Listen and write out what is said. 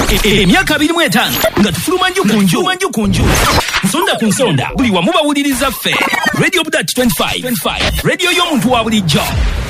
Emyaka 25 nga tufuluma nju ku nju. Nsonda ku nsonda buli wamu bawuliriza ffe. Radio Budat 25 radio y'omuntu wa bulijjo.